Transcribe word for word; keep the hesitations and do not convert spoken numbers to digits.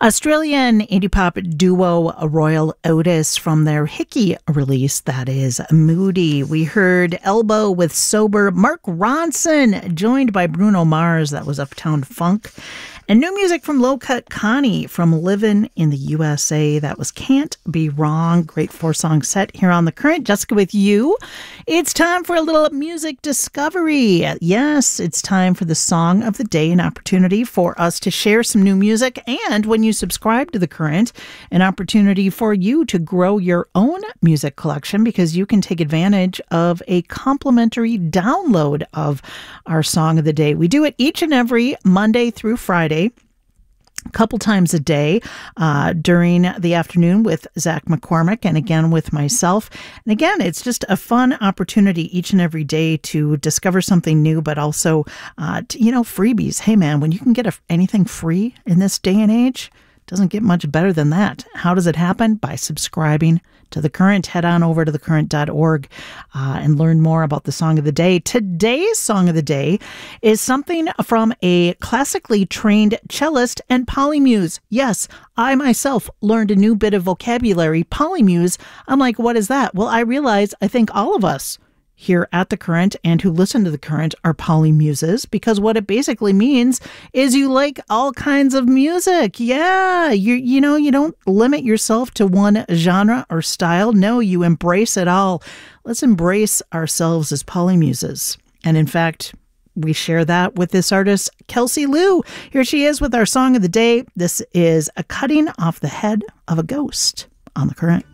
Australian indie pop duo Royal Otis from their Hickey release, that is Moody. We heard Elbow with Sober. Mark Ronson, joined by Bruno Mars, that was Uptown Funk. And new music from Low Cut Connie from Livin' in the U S A. That was Can't Be Wrong. Great four-song set here on The Current. Jessica with you. It's time for a little music discovery. Yes, it's time for the song of the day, an opportunity for us to share some new music. And when you subscribe to The Current, an opportunity for you to grow your own music collection, because you can take advantage of a complimentary download of our song of the day. We do it each and every Monday through Friday, a couple times a day uh, during the afternoon with Zach McCormick and again with myself. And again, it's just a fun opportunity each and every day to discover something new, but also, uh, to, you know, freebies. Hey, man, when you can get a, anything free in this day and age, it doesn't get much better than that. How does it happen? By subscribing to The Current. Head on over to the current dot org uh, and learn more about the song of the day. Today's song of the day is something from a classically trained cellist and polymuse. Yes, I myself learned a new bit of vocabulary, polymuse. I'm like, what is that? Well, I realize I think all of us here at The Current and who listen to The Current are polymuses, because what it basically means is you like all kinds of music. Yeah, you you know, you don't limit yourself to one genre or style. No, you embrace it all. Let's embrace ourselves as polymuses. And in fact, we share that with this artist, Kelsey Lu. Here she is with our song of the day. This is A Cutting Off the Head of a Ghost on The Current.